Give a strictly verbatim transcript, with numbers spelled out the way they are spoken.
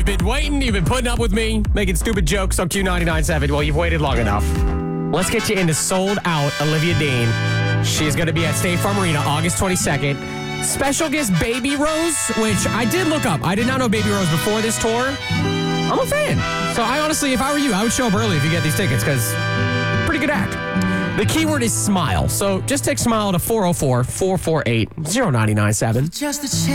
You've been waiting, you've been putting up with me, making stupid jokes on Q ninety-nine point seven. Well, you've waited long enough. Let's get you into Sold Out Olivia Dean. She's going to be at State Farm Arena August twenty-second. Special guest Baby Rose, which I did look up. I did not know Baby Rose before this tour. I'm a fan. So I honestly, if I were you, I would show up early if you get these tickets because pretty good act. The keyword is smile. So just text smile to four oh four, four four eight, oh nine nine seven. Just a